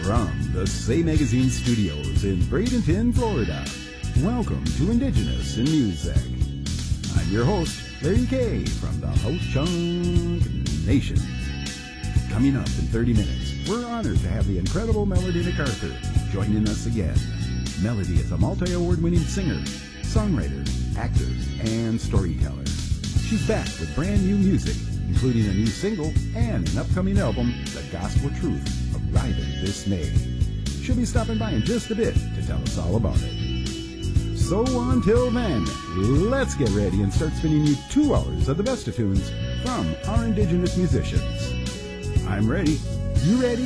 From the Say Magazine studios in Bradenton, Florida, welcome to Indigenous in Music. I'm your host, Larry Kay from the Ho-Chunk Nation. Coming up in 30 minutes, we're honored to have the incredible Melody MacArthur joining us again. Melody is a multi-award-winning singer, songwriter, actor, and storyteller. She's back with brand new music, including a new single and an upcoming album, The Gospel Truth, arriving this May. She'll be stopping by in just a bit to tell us all about it. So until then, let's get ready and start spinning you 2 hours of the best of tunes from our Indigenous musicians. I'm ready. You ready?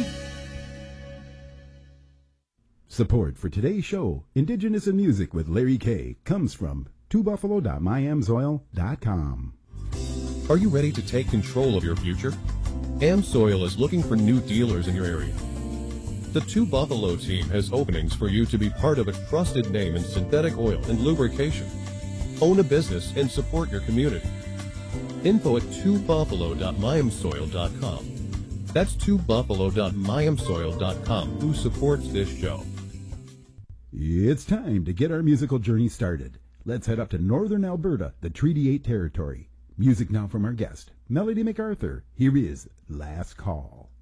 Support for today's show, Indigenous in Music with Larry Kay, comes from twobuffalo.myamsoil.com. Are you ready to take control of your future? AmSoil is looking for new dealers in your area. The Two Buffalo team has openings for you to be part of a trusted name in synthetic oil and lubrication. Own a business and support your community. Info at twobuffalo.myamsoil.com. That's twobuffalo.myamsoil.com, who supports this show. It's time to get our musical journey started. Let's head up to northern Alberta, the Treaty 8 territory. Music now from our guest, Melody MacArthur. Here is Last Call.